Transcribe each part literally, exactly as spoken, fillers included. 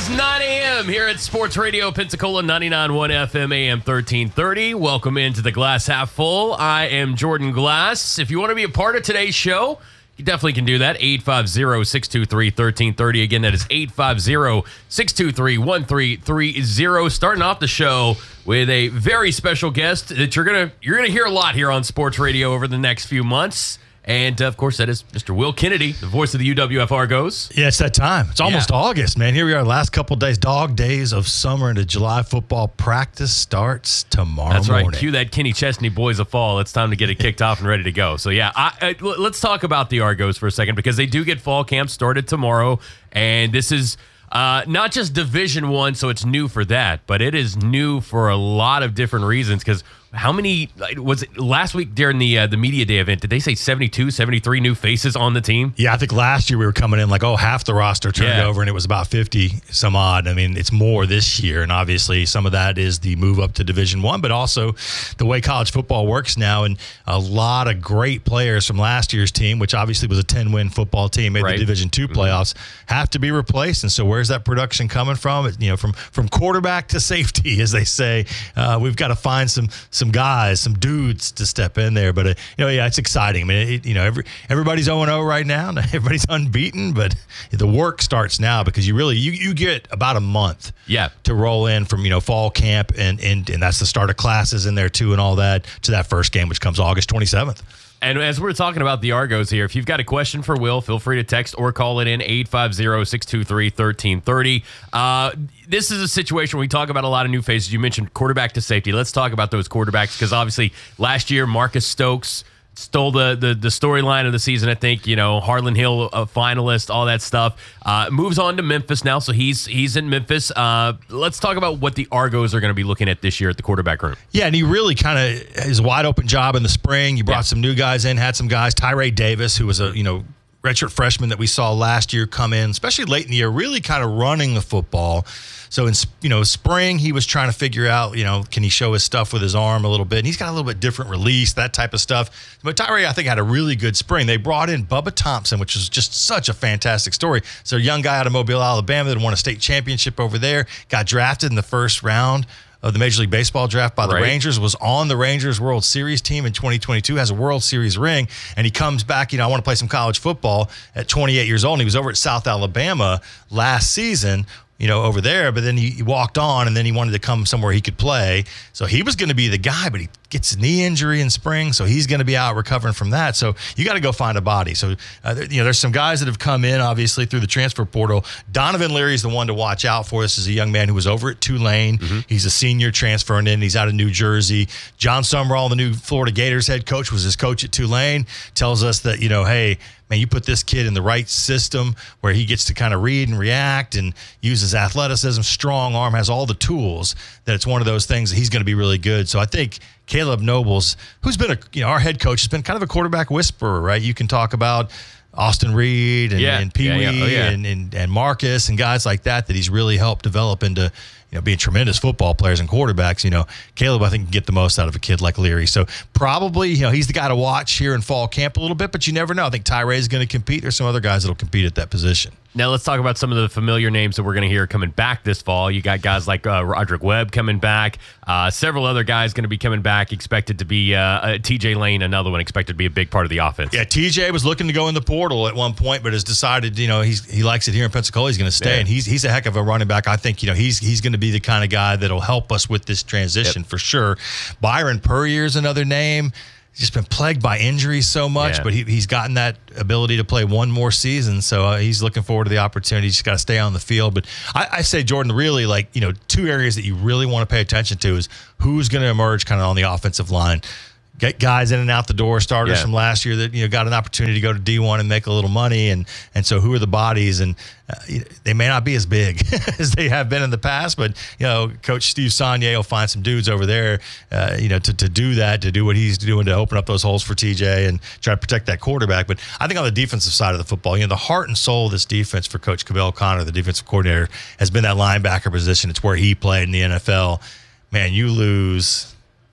is nine a.m. here at Sports Radio Pensacola, ninety-nine point one F M, A M thirteen thirty. Welcome into the Glass Half Full. I am Jordan Glass. If you want to be a part of today's show, you definitely can do that. eight five zero, six two three, one three three zero. Again, that is eight five zero, six two three, one three three zero. Starting off the show with a very special guest that you're gonna you're gonna hear a lot here on Sports Radio over the next few months. And, uh, of course, that is Mister Will Kennedy, the voice of the U W F Argos. Yeah, it's that time. It's almost Yeah. August, man. Here we are, last couple of days, dog days of summer into July. Football practice starts tomorrow That's right. morning. Cue that Kenny Chesney Boys of Fall. It's time to get it kicked off and ready to go. So, yeah, I, I, l- let's talk about the Argos for a second because they do get fall camp started tomorrow. And this is uh, not just Division One, so it's new for that, but it is new for a lot of different reasons because how many was it last week during the uh, the media day event? Did they say seventy-two, seventy-three new faces on the team? Yeah, I think last year we were coming in like, oh, half the roster turned Yeah. over, and it was about fifty some odd. I mean, it's more this year, and obviously some of that is the move up to Division One, but also the way college football works now, and a lot of great players from last year's team, which obviously was a ten-win football team, made Right. the Division Two playoffs, mm-hmm. have to be replaced. And so where's that production coming from? You know, from from quarterback to safety, as they say. Uh, we've got to find some some guys, some dudes to step in there. But, uh, you know, yeah, it's exciting. I mean, it, you know, every, everybody's oh and oh right now. Everybody's unbeaten, but the work starts now because you really, you, you get about a month Yeah. to roll in from, you know, fall camp, and, and, and that's the start of classes in there too and all that, to that first game, which comes August twenty-seventh. And as we're talking about the Argos here, if you've got a question for Will, feel free to text or call it in eight five zero, six two three, one three three zero. Uh, this is a situation where we talk about a lot of new faces. You mentioned quarterback to safety. Let's talk about those quarterbacks because obviously last year Marcus Stokes stole the the, the storyline of the season. I think, you know, Harlan Hill, a finalist, all that stuff. Uh, moves on to Memphis now, so he's he's in Memphis. Uh, let's talk about what the Argos are going to be looking at this year at the quarterback room. Yeah, and he really kind of his wide open job in the spring. You brought Yeah. some new guys in, had some guys. Tyree Davis, who was a you know redshirt freshman that we saw last year, come in, especially late in the year, really kind of running the football. So in you know spring, he was trying to figure out, you know, can he show his stuff with his arm a little bit? And he's got a little bit different release, that type of stuff. But Tyree, I think, had a really good spring. They brought in Bubba Thompson, which was just such a fantastic story. So a young guy out of Mobile, Alabama that won a state championship over there, got drafted in the first round of the Major League Baseball draft by the Right. Rangers, was on the Rangers World Series team in twenty twenty-two, has a World Series ring, and he comes back, you know, I want to play some college football at twenty-eight years old. And he was over at South Alabama last season, you know, over there, but then he, he walked on, and then he wanted to come somewhere he could play. So he was going to be the guy, but he gets a knee injury in spring, so he's going to be out recovering from that. So you got to go find a body. So, uh, there, you know, there's some guys that have come in, obviously, through the transfer portal. Donovan Leary is the one to watch out for. This is a young man who was over at Tulane. Mm-hmm. He's a senior transferring in. He's out of New Jersey. John Sumrall, the new Florida Gators head coach, was his coach at Tulane, tells us that, you know, hey, man, you put this kid in the right system where he gets to kind of read and react and uses athleticism, strong arm, has all the tools, that it's one of those things that he's going to be really good. So I think Caleb Nobles, who's been a, you know, our head coach, has been kind of a quarterback whisperer, right? You can talk about Austin Reed and, Yeah. and Pee Wee Yeah, yeah. Oh, yeah. and, and, and Marcus and guys like that, that he's really helped develop into, you know, being tremendous football players and quarterbacks. You know, Caleb, I think, can get the most out of a kid like Leary. So probably, you know, he's the guy to watch here in fall camp a little bit, but you never know. I think Tyree is going to compete. There's some other guys that will compete at that position. Now let's talk about some of the familiar names that we're going to hear coming back this fall. You got guys like uh, Roderick Webb coming back. Uh, several other guys going to be coming back, expected to be uh, uh, T J Lane, another one expected to be a big part of the offense. Yeah, T J was looking to go in the portal at one point, but has decided, you know, he's he likes it here in Pensacola. He's going to stay, Yeah. and he's he's a heck of a running back. I think, you know, he's he's going to be the kind of guy that'll help us with this transition Yep. for sure. Byron Puryear's another name. He's just been plagued by injuries so much, Yeah. but he, he's gotten that ability to play one more season, so uh, he's looking forward to the opportunity. He's just got to stay on the field. But I, I say, Jordan, really, like, you know, two areas that you really want to pay attention to is who's going to emerge kind of on the offensive line. Get guys in and out the door, starters Yeah. from last year that, you know, got an opportunity to go to D one and make a little money, and and so who are the bodies? And uh, they may not be as big as they have been in the past, but, you know, Coach Steve Saunier will find some dudes over there, uh, you know, to, to do that, to do what he's doing to open up those holes for T J and try to protect that quarterback. But I think on the defensive side of the football, you know, the heart and soul of this defense for Coach Cabell Connor, the defensive coordinator, has been that linebacker position. It's where he played in the N F L. Man, you lose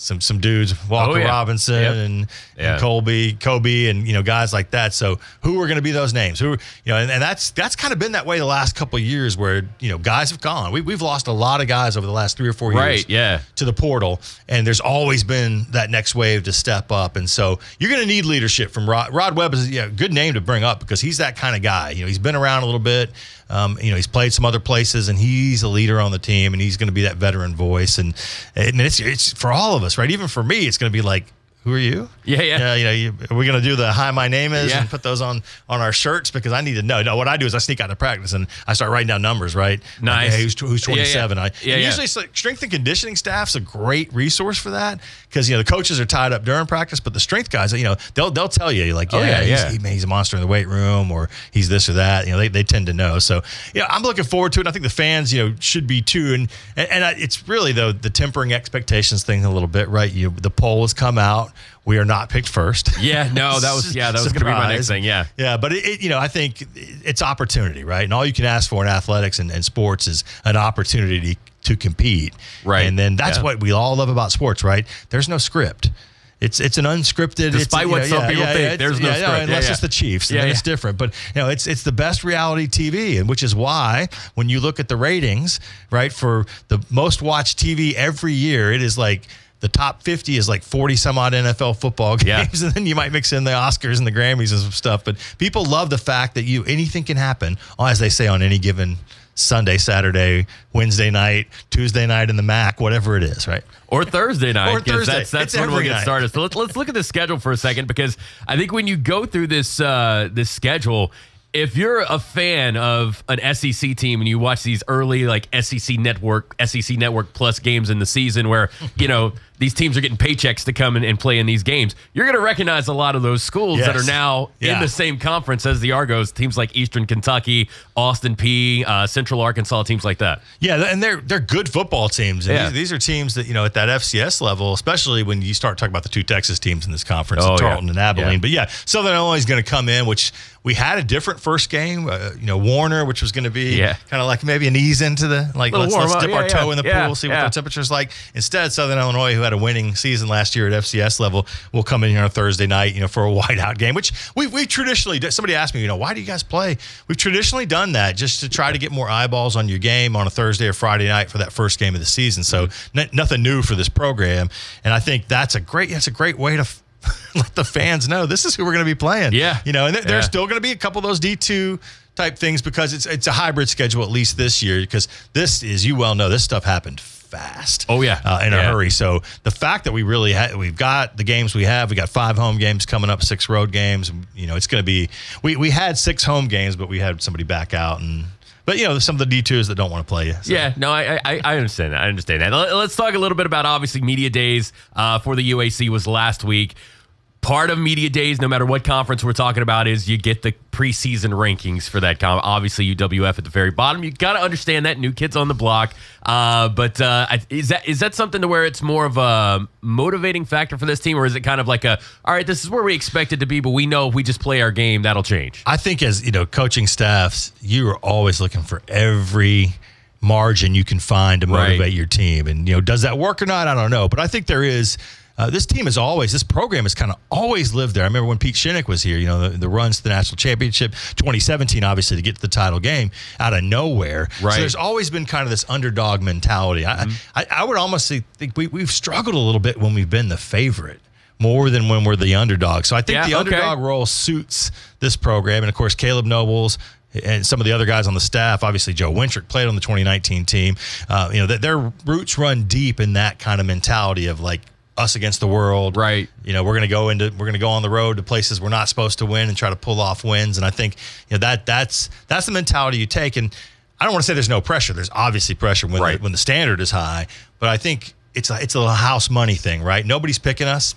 some some dudes, Walker Oh, yeah. Robinson Yep. and, Yeah. and Colby, Kobe, and you know guys like that. So who are going to be those names? Who you know, and, and that's that's kind of been that way the last couple of years, where you know guys have gone. We we've lost a lot of guys over the last three or four years, Right, yeah. to the portal, and there's always been that next wave to step up. And so you're going to need leadership from Rod. Rod Webb is yeah, a good name to bring up because he's that kind of guy. You know, he's been around a little bit. Um, you know, he's played some other places, and he's a leader on the team, and he's going to be that veteran voice. And, and it's it's for all of us, right? Even for me, it's going to be like, who are you? Yeah, yeah. you know, you, are we going to do the hi, my name is Yeah. and put those on on our shirts because I need to know. No, what I do is I sneak out to practice and I start writing down numbers, right? Nice. Like, hey, who's, who's Yeah, yeah. twenty-seven? I, Yeah, and yeah. usually it's like strength and conditioning staff's a great resource for that because, you know, the coaches are tied up during practice, but the strength guys, you know, they'll they'll tell you, like, yeah, Oh, yeah, he's, yeah. He, man, he's a monster in the weight room or he's this or that. You know, they, they tend to know. So, yeah, I'm looking forward to it. I think the fans, you know, should be too. And, and, and I, it's really, though, the tempering expectations thing a little bit, right? You The poll has come out. We are not picked first. Yeah, no, that was yeah, that was going to be my next Surprise. thing. Yeah, Yeah, but it, it, you know, I think it's opportunity, right? And all you can ask for in athletics and, and sports is an opportunity to compete. Right. And then that's Yeah. what we all love about sports, right? There's no script. It's it's an unscripted. Despite it's, what you some yeah, people yeah, think, yeah, there's no yeah, script. Yeah, Yeah, unless yeah. it's the Chiefs, and Yeah, then yeah. it's different. But you know, it's it's the best reality T V, and which is why when you look at the ratings, right, for the most watched T V every year, it is like. The top fifty is like forty some odd N F L football games, Yeah. and then you might mix in the Oscars and the Grammys and some stuff. But people love the fact that you anything can happen, as they say, on any given Sunday, Saturday, Wednesday night, Tuesday night in the M A C, whatever it is, right? or Thursday night. Or 'cause Thursday. That's, that's It's when we'll every get night. started. So let's let's look at the schedule for a second because I think when you go through this uh, this schedule. If you're a fan of an S E C team and you watch these early like S E C Network, S E C Network Plus games in the season where, you know, these teams are getting paychecks to come in and play in these games, you're going to recognize a lot of those schools that Yes. are now Yeah. in the same conference as the Argos, teams like Eastern Kentucky, Austin P, uh, Central Arkansas, teams like that. Yeah, and they're they're good football teams. And Yeah. these, these are teams that, you know, at that F C S level, especially when you start talking about the two Texas teams in this conference, Oh, Tarleton yeah. and Abilene. Yeah. But yeah, Southern Illinois is going to come in, which we had a different first game. Uh, you know, Warner, which was going to be Yeah. kind of like maybe an ease into the, like, Little let's, let's warm-up. dip Yeah, our toe yeah. in the Yeah, pool, see what yeah. the temperature's like. Instead, Southern Illinois, who had a winning season last year at F C S level, will come in here on a Thursday night, you know, for a whiteout game, which we we traditionally do. Somebody asked me, you know, why do you guys play? We've traditionally done that just to try to get more eyeballs on your game on a Thursday or Friday night for that first game of the season. So n- nothing new for this program, and I think that's a great that's a great way to f- let the fans know this is who we're going to be playing. Yeah. you know, and th- Yeah. there's still going to be a couple of those D two type things because it's it's a hybrid schedule at least this year because this is, you well know, this stuff happened fast. Oh, yeah. uh, in Yeah. a hurry. So the fact that we really ha- we've got the games we have, we got five home games coming up, six road games. You know, it's going to be we we had six home games, but we had somebody back out and. But, you know, some of the D twos that don't want to play you. So. Yeah, no, I, I I understand that. I understand that. Let- Let's talk a little bit about, obviously, Media Days uh, for the U A C was last week. Part of Media Days, no matter what conference we're talking about, is you get the preseason rankings for that. Com- obviously, U W F at the very bottom. You got to understand that. New kids on the block. Uh, but uh, I- is that is that something to where it's more of a motivating factor for this team? Or is it kind of like a, all right, this is where we expect it to be, but we know if we just play our game, that'll change? I think as, you know, coaching staffs, you are always looking for every margin you can find to motivate Right. your team. And, you know, does that work or not? I don't know. But I think there is. Uh, this team is always, this program has kind of always lived there. I remember when Pete Shinnick was here, you know, the, the runs to the national championship, twenty seventeen, obviously, to get to the title game out of nowhere. Right. So there's always been kind of this underdog mentality. I, I, I would almost say, think we, we've struggled a little bit when we've been the favorite more than when we're the underdog. So I think Yeah, the okay. underdog role suits this program. And, of course, Caleb Nobles and some of the other guys on the staff, obviously Joe Wintrick played on the twenty nineteen team. Uh, you know, that their roots run deep in that kind of mentality of like, us against the world, Right. You know, we're going to go into we're going to go on the road to places we're not supposed to win and try to pull off wins. And I think, you know, that that's that's the mentality you take. And I don't want to say there's no pressure. There's obviously pressure when Right. the, when the standard is high. But I think it's a, it's a little house money thing, right? Nobody's picking us.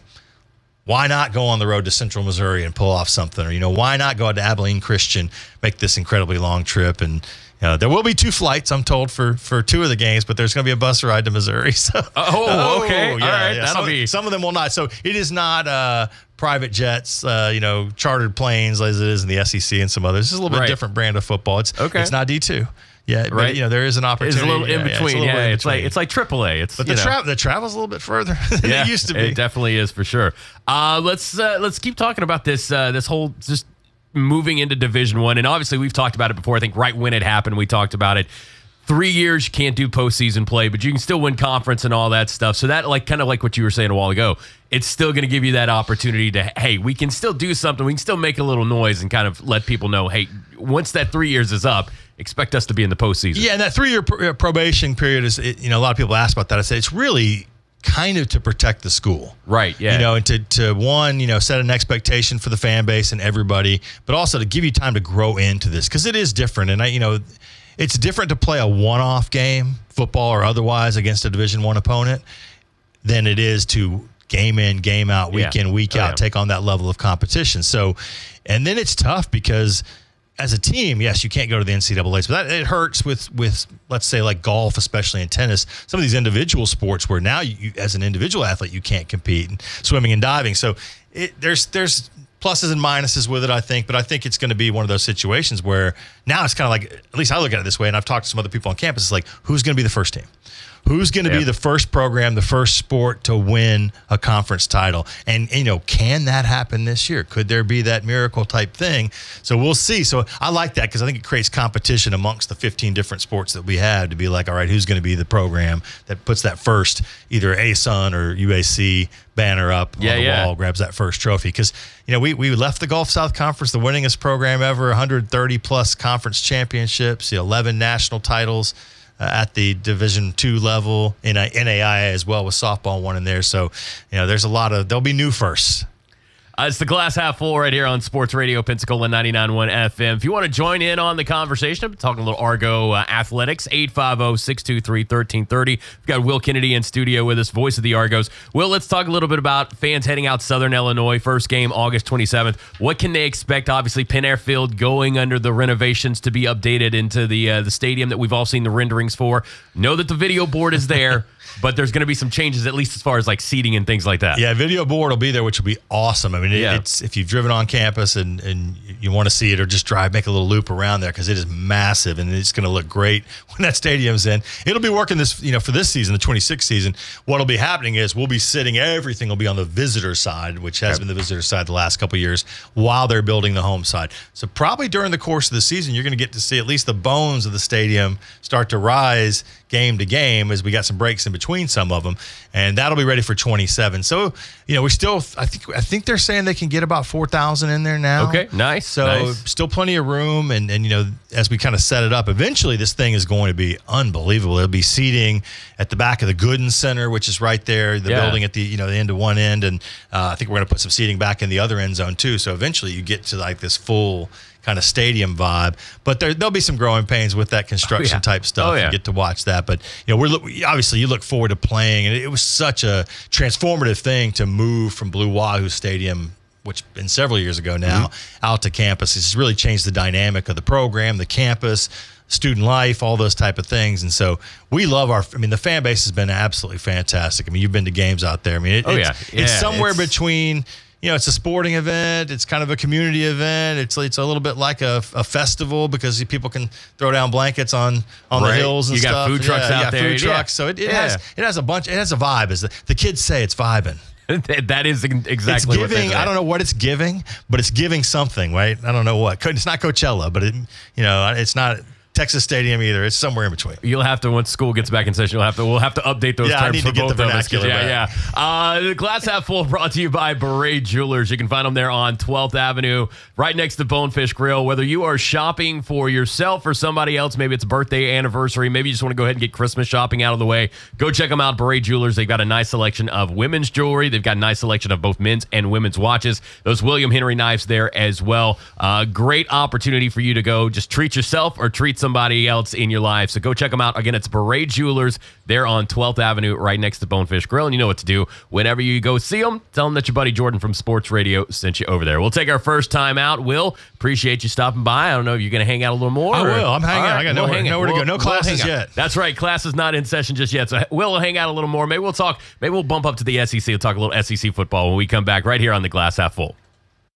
Why not go on the road to Central Missouri and pull off something? Or, you know, why not go out to Abilene Christian, make this incredibly long trip? And you know, there will be two flights, I'm told, for for two of the games, but there's going to be a bus ride to Missouri. So, Oh, okay. All right. That'll some, be- some of them will not. So it is not uh, private jets, uh, you know, chartered planes as it is in the S E C and some others. This is a little bit Right. different brand of football. It's Okay. It's not D two. Yeah, right. But, you know, there is an opportunity. It's a little in yeah, between. Yeah, it's, yeah, in it's between. like it's like triple A. It's but you the know. tra- the travel's a little bit further than yeah, it used to be. It definitely is for sure. Uh, let's uh, let's keep talking about this uh, this whole just moving into Division One, and obviously we've talked about it before. I think right when it happened, we talked about it. Three years you can't do postseason play, but you can still win conference and all that stuff. So that, like, kind of like what you were saying a while ago, it's still going to give you that opportunity to, hey, we can still do something. We can still make a little noise and kind of let people know, hey, once that three years is up, expect us to be in the postseason. Yeah, and that three-year pr- probation period is, it, you know, a lot of people ask about that. I say it's really kind of to protect the school. Right, yeah. You know, and to, to one, you know, set an expectation for the fan base and everybody, but also to give you time to grow into this because it is different. And, I, you know, it's different to play a one-off game, football or otherwise, against a Division One opponent than it is to game in, game out, week yeah. in, week oh, out, yeah. take on that level of competition. So, and then it's tough because as a team, yes, you can't go to the N C double A's, but that, it hurts with, with, let's say, like golf, especially in tennis, some of these individual sports where now you, as an individual athlete, you can't compete, and swimming and diving. So it, there's there's pluses and minuses with it, I think, but I think it's going to be one of those situations where now it's kind of like, at least I look at it this way, and I've talked to some other people on campus, it's like, who's going to be the first team? Who's going to yeah. be the first program, the first sport to win a conference title? And, you know, can that happen this year? Could there be that miracle type thing? So we'll see. So I like that because I think it creates competition amongst the fifteen different sports that we have to be like, all right, who's going to be the program that puts that first either A S U N or U A C banner up yeah, on the yeah. wall, grabs that first trophy? Because, you know, we, we left the Gulf South Conference, the winningest program ever, one hundred thirty plus conference championships, the eleven national titles. Uh, at the Division Two level, in N A I A as well, with softball one in there. So, you know, there's a lot of, there'll be new firsts. Uh, it's the Glass Half Full right here on Sports Radio Pensacola ninety-nine point one F M. If you want to join in on the conversation, I'm talking a little Argo uh, athletics, eight five zero, six two three, one three three zero. We've got Will Kennedy in studio with us, voice of the Argos. Will, let's talk a little bit about fans heading out Southern Illinois. First game, August twenty-seventh. What can they expect? Obviously, Penn Air Field going under the renovations to be updated into the uh, the stadium that we've all seen the renderings for. Know that the video board is there. But there's going to be some changes, at least as far as like seating and things like that. Yeah, video board will be there, which will be awesome. I mean, it, Yeah. it's if you've driven on campus and, and you want to see it, or just drive, make a little loop around there because it is massive and it's going to look great when that stadium's in. It'll be working this, you know, for this season, the twenty-sixth season. What'll be happening is we'll be sitting, everything will be on the visitor side, which has been the visitor side the last couple of years, while they're building the home side. So probably during the course of the season, you're going to get to see at least the bones of the stadium start to rise game to game, as we got some breaks in between some of them, and that'll be ready for twenty-seven. So, you know, we still, I think, I think they're saying they can get about four thousand in there now. Okay, nice. So nice. still plenty of room, and and you know, as we kind of set it up, eventually this thing is going to be unbelievable. It'll be seating at the back of the Gooden Center, which is right there, the Yeah. building at the, you know, the end of one end, and uh, I think we're going to put some seating back in the other end zone too. So eventually you get to like this full kind of stadium vibe, but there, there'll be some growing pains with that construction Oh, yeah. type stuff. Oh, yeah. You get to watch that, but you know, we're look- obviously you look forward to playing, and it, it was such a transformative thing to move from Blue Wahoo Stadium, which been several years ago now, mm-hmm. out to campus. It's really changed the dynamic of the program, the campus, student life, all those type of things. And so we love our, I mean, the fan base has been absolutely fantastic. I mean, you've been to games out there. I mean, it, Oh, it's, yeah. it's Yeah, somewhere it's- between, you know, it's a sporting event. It's kind of a community event. It's it's a little bit like a, a festival because people can throw down blankets on on Right. the hills and You got stuff. food trucks yeah, out you got there. Food Yeah. trucks. So it, it Yeah. has it has a bunch. It has a vibe. As the, the kids say, it's vibing. That is exactly It's what they giving. say. I don't know what it's giving, but it's giving something, right? I don't know what. It's not Coachella, but it, you know, it's not Texas Stadium either. It's somewhere in between. You'll have to, once school gets back in session, you'll have to, we'll have to update those Yeah, I terms need for to get both the of us. 'cause vernacular Yeah, yeah. Uh, the Glass Half Full brought to you by Beret Jewelers. You can find them there on twelfth Avenue, right next to Bonefish Grill. Whether you are shopping for yourself or somebody else, maybe it's a birthday, anniversary, maybe you just want to go ahead and get Christmas shopping out of the way, go check them out, Beret Jewelers. They've got a nice selection of women's jewelry. They've got a nice selection of both men's and women's watches. Those William Henry knives there as well. Uh, great opportunity for you to go just treat yourself or treat somebody else in your life. So go check them out. Again, it's Beret Jewelers. They're on twelfth Avenue, right next to Bonefish Grill. And you know what to do. Whenever you go see them, tell them that your buddy Jordan from Sports Radio sent you over there. We'll take our first time out. Will, appreciate you stopping by. I don't know if you're going to hang out a little more. I or- will. I'm hanging All out. right, I got we'll nowhere, hang out. nowhere to go. We'll- No we'll classes hang out. yet. That's right. Class is not in session just yet. So we'll hang out a little more. Maybe we'll talk. Maybe we'll bump up to the S E C. We'll talk a little S E C football when we come back right here on the Glass Half Full.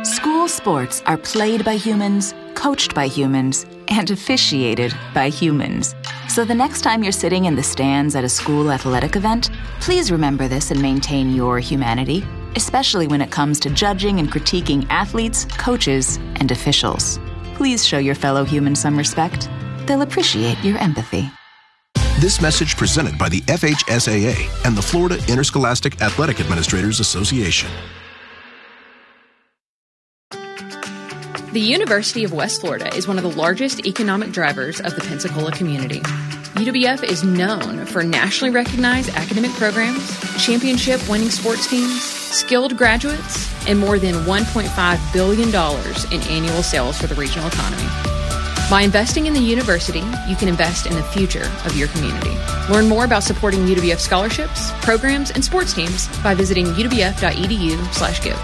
School sports are played by humans, coached by humans, and officiated by humans. So the next time you're sitting in the stands at a school athletic event, please remember this and maintain your humanity, especially when it comes to judging and critiquing athletes, coaches, and officials. Please show your fellow humans some respect. They'll appreciate your empathy. This message presented by the F H S A A and the Florida Interscholastic Athletic Administrators Association. The University of West Florida is one of the largest economic drivers of the Pensacola community. U W F is known for nationally recognized academic programs, championship-winning sports teams, skilled graduates, and more than one point five billion dollars in annual sales for the regional economy. By investing in the university, you can invest in the future of your community. Learn more about supporting U W F scholarships, programs, and sports teams by visiting u w f dot e d u slash give.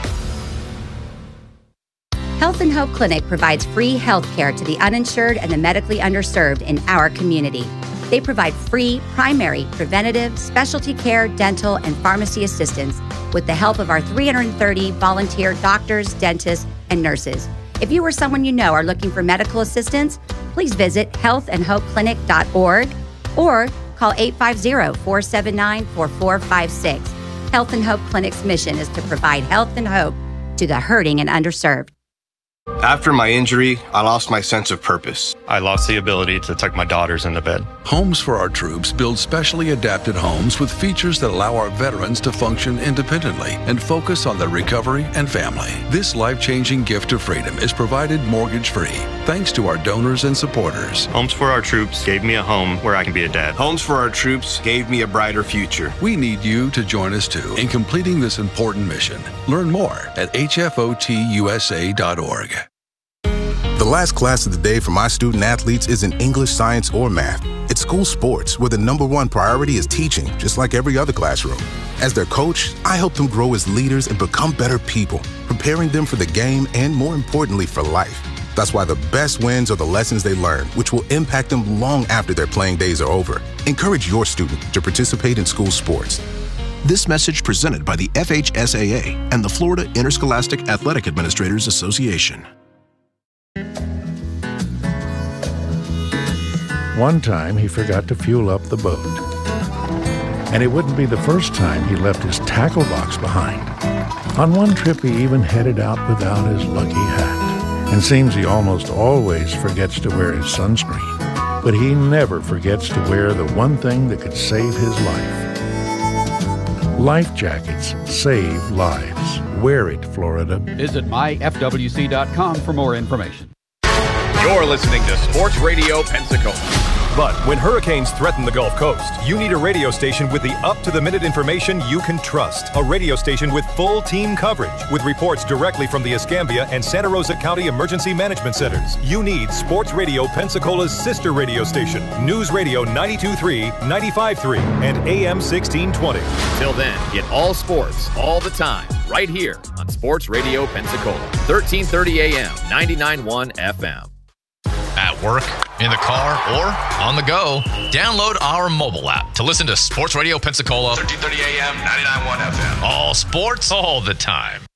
Health and Hope Clinic provides free health care to the uninsured and the medically underserved in our community. They provide free, primary, preventative, specialty care, dental, and pharmacy assistance with the help of our three hundred thirty volunteer doctors, dentists, and nurses. If you or someone you know are looking for medical assistance, please visit health and hope clinic dot org or call eight five zero, four seven nine, four four five six. Health and Hope Clinic's mission is to provide health and hope to the hurting and underserved. After my injury, I lost my sense of purpose. I lost the ability to tuck my daughters into bed. Homes for Our Troops build specially adapted homes with features that allow our veterans to function independently and focus on their recovery and family. This life-changing gift of freedom is provided mortgage-free thanks to our donors and supporters. Homes for Our Troops gave me a home where I can be a dad. Homes for Our Troops gave me a brighter future. We need you to join us too in completing this important mission. Learn more at h f o t u s a dot org. The last class of the day for my student athletes isn't English, science, or math. It's school sports, where the number one priority is teaching, just like every other classroom. As their coach, I help them grow as leaders and become better people, preparing them for the game and, more importantly, for life. That's why the best wins are the lessons they learn, which will impact them long after their playing days are over. Encourage your student to participate in school sports. This message presented by the F H S A A and the Florida Interscholastic Athletic Administrators Association. One time, he forgot to fuel up the boat. And it wouldn't be the first time he left his tackle box behind. On one trip, he even headed out without his lucky hat. And seems he almost always forgets to wear his sunscreen. But he never forgets to wear the one thing that could save his life. Life jackets save lives. Wear it, Florida. Visit my f w c dot com for more information. You're listening to Sports Radio Pensacola. But when hurricanes threaten the Gulf Coast, you need a radio station with the up-to-the-minute information you can trust. A radio station with full team coverage, with reports directly from the Escambia and Santa Rosa County Emergency Management Centers. You need Sports Radio Pensacola's sister radio station, News Radio ninety-two point three, ninety-five point three, and A M sixteen twenty. Till then, get all sports, all the time, right here on Sports Radio Pensacola, thirteen thirty A M, ninety-nine point one F M. At work, in the car, or on the go, download our mobile app to listen to Sports Radio Pensacola, thirteen thirty A M, ninety-nine point one F M. All sports, all the time.